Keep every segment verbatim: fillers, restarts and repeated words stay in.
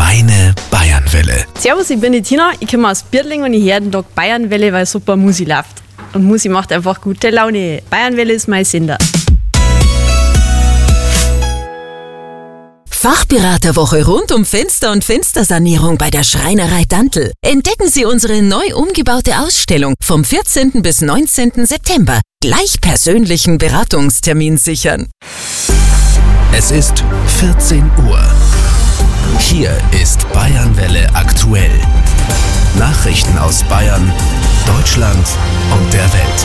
Meine Bayernwelle. Servus, ich bin die Tina, ich komme aus Birtling und ich höre den Tag Bayernwelle, weil super Musik läuft. Und Musik macht einfach gute Laune. Bayernwelle ist mein Sender. Fachberaterwoche rund um Fenster- und Fenstersanierung bei der Schreinerei Dantl. Entdecken Sie unsere neu umgebaute Ausstellung vom vierzehnten bis neunzehnten September. Gleich persönlichen Beratungstermin sichern. Es ist vierzehn Uhr. Hier ist Bayernwelle aktuell. Nachrichten aus Bayern, Deutschland und der Welt.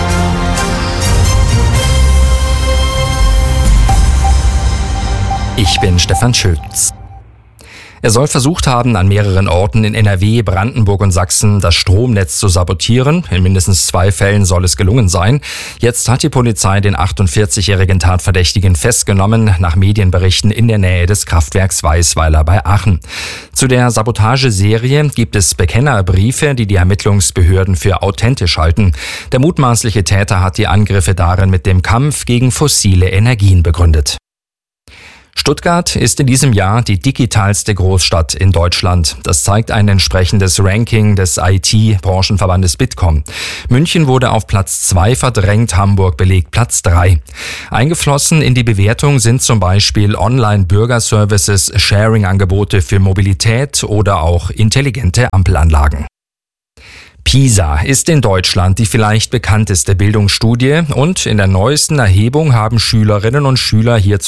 Ich bin Stefan Schütz. Er soll versucht haben, an mehreren Orten in N R W, Brandenburg und Sachsen das Stromnetz zu sabotieren. In mindestens zwei Fällen soll es gelungen sein. Jetzt hat die Polizei den achtundvierzigjährigen Tatverdächtigen festgenommen, nach Medienberichten in der Nähe des Kraftwerks Weisweiler bei Aachen. Zu der Sabotageserie gibt es Bekennerbriefe, die die Ermittlungsbehörden für authentisch halten. Der mutmaßliche Täter hat die Angriffe darin mit dem Kampf gegen fossile Energien begründet. Stuttgart ist in diesem Jahr die digitalste Großstadt in Deutschland. Das zeigt ein entsprechendes Ranking des I T-Branchenverbandes Bitkom. München wurde auf Platz zwei verdrängt, Hamburg belegt Platz drei. Eingeflossen in die Bewertung sind zum Beispiel Online-Bürgerservices, Sharing-Angebote für Mobilität oder auch intelligente Ampelanlagen. PISA ist in Deutschland die vielleicht bekannteste Bildungsstudie und in der neuesten Erhebung haben Schülerinnen und Schüler hierzu